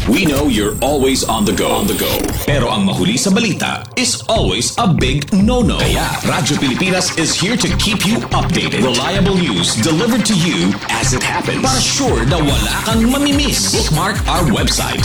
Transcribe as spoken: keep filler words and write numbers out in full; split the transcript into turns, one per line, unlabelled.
We know you're always on the go. On the go. Pero ang mahuli sa balita is always a big no-no. Kaya Radyo Pilipinas is here to keep you updated. Reliable news delivered to you as it happens. Para sure na wala kang mamimiss. Bookmark our website